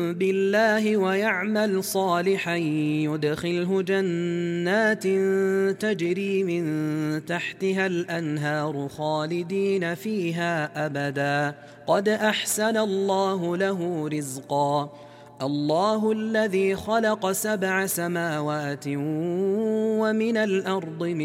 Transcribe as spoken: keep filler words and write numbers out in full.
بالله ويعمل صالحا يدخله جنات تجري من تحتها الأنهار خالدين فيها أبدا قد أحسن الله له رزقا الله الذي خلق سبع سماوات ومن الأرض